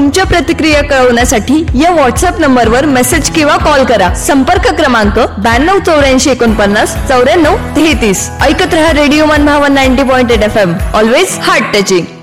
तुमच्या प्रतिक्रिया कळवण्यासाठी या व्हॉट्सअप नंबरवर मेसेज किंवा कॉल करा. संपर्क क्रमांक 9284499433. ऐकत रहा रेडिओ मनभावन 90.8 FM. Always heart touching.